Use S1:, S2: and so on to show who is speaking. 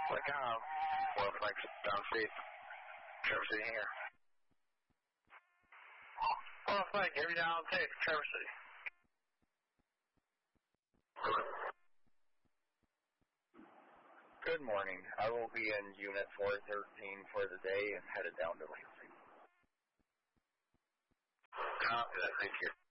S1: Like, well, thanks, downstate. Traverse City here. Well, thank you. Every downstate, Traverse City.
S2: Good morning. I will be in Unit 413 for the day and headed down to Lansing.
S1: Copy that. Thank you.